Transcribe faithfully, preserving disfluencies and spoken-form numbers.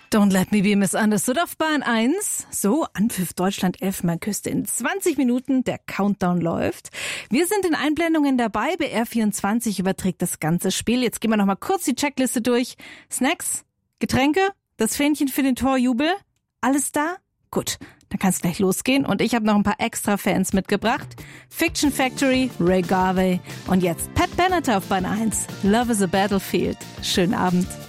Don't Let Me Be Misunderstood auf Bahn eins. So, Anpfiff Deutschland Elfenbeinküste in zwanzig Minuten. Der Countdown läuft. Wir sind in Einblendungen dabei. B R vierundzwanzig überträgt das ganze Spiel. Jetzt gehen wir noch mal kurz die Checkliste durch. Snacks, Getränke, das Fähnchen für den Torjubel. Alles da? Gut, dann kann es gleich losgehen. Und ich habe noch ein paar extra Fans mitgebracht. Fiction Factory, Ray Garvey und jetzt Pat Benatar auf Bahn eins. Love is a Battlefield. Schönen Abend.